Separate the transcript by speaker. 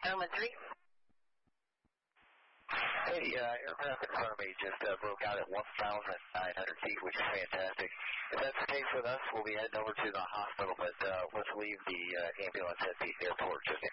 Speaker 1: Gentleman 3.
Speaker 2: Hey, aircraft in front of me just broke out at 1,900 feet, which is fantastic. If that's the case with us, we'll be heading over to the hospital, but let's leave the ambulance at the airport just